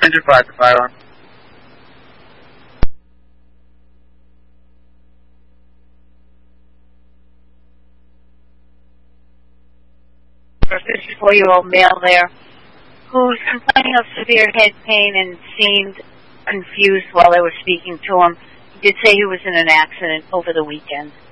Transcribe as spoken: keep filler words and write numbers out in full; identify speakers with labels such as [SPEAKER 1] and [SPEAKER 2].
[SPEAKER 1] Enterprise the firearm.
[SPEAKER 2] For a fifty-four-year-old male there who's complaining of severe head pain and seemed confused while they were speaking to him. He did say he was in an accident over the weekend.